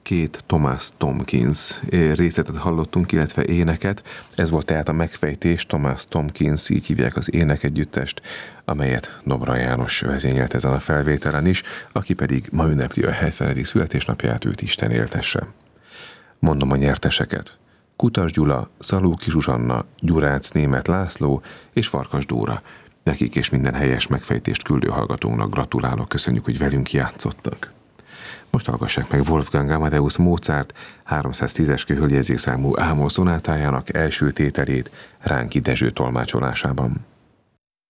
Két Thomas Tomkins részletet hallottunk, illetve éneket. Ez volt tehát a megfejtés, Thomas Tomkins, így hívják az énekegyüttest, amelyet Dobra János vezényelt ezen a felvételen is, aki pedig ma ünnepli a 70. születésnapját, őt Isten éltesse. Mondom a nyerteseket. Kutas Gyula, Szalóki Zsuzsanna, Gyurác Németh László és Farkas Dóra. Nekik és minden helyes megfejtést küldő hallgatónak gratulálok, köszönjük, hogy velünk játszottak. Most hallgassák meg Wolfgang Amadeus Mozart 310-es köhöljegyzékszámú Ámol szonátájának első tételét Ránki Dezső tolmácsolásában.